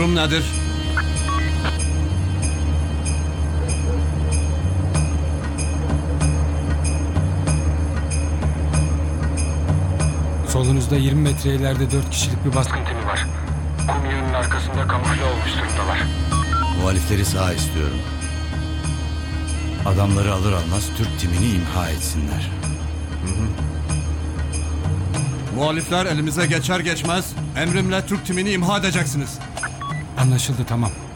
Durum nedir? Solunuzda 20 metre ileride 4 kişilik bir baskın Timi var. Kum yığının arkasında kamufle olmuş durumdalar. Muhalifleri sağ istiyorum. Adamları alır almaz Türk timini imha etsinler. Muhalifler elimize geçer geçmez emrimle Türk timini imha edeceksiniz. anlaşıldı, tamam.